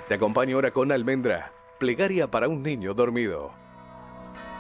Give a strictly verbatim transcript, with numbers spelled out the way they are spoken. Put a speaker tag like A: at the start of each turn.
A: Te acompaño ahora con Almendra, plegaria para un niño dormido.